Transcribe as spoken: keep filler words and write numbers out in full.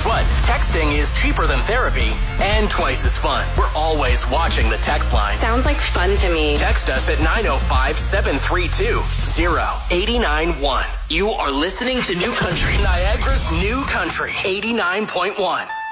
what? Texting is cheaper than therapy and twice as fun. We're always watching the text line. Sounds like fun to me. Text us at nine oh five, seven three two, oh eight nine one. You are listening to New Country, Niagara's New Country, eighty-nine point one.